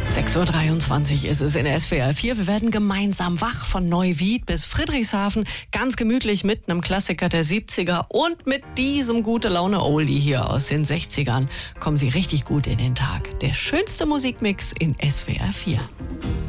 6:23 Uhr ist es in der SWR 4. Wir werden gemeinsam wach von Neuwied bis Friedrichshafen. Ganz gemütlich mit einem Klassiker der 70er und mit diesem Gute-Laune-Oldie hier aus den 60ern kommen Sie richtig gut in den Tag. Der schönste Musikmix in SWR 4.